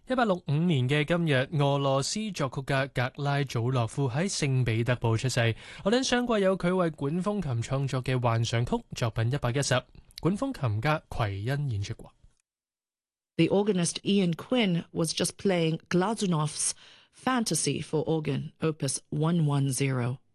1865年嘅今日，俄羅斯作曲家格拉祖洛夫喺聖彼得堡出世。我哋上季有佢為管風琴創作嘅幻想曲作品110，管風琴家奎恩演出過。 The organist Ian Quinn was just playing Glazunov's Fantasy for Organ, Opus 110.